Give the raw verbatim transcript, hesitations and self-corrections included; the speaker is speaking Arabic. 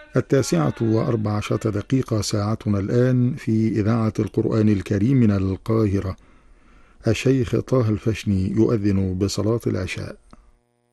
التاسعة وأربع عشرة دقيقة ساعتنا الآن في إذاعة القرآن الكريم من القاهرة. الشيخ طه الفشني يؤذن بصلاة العشاء.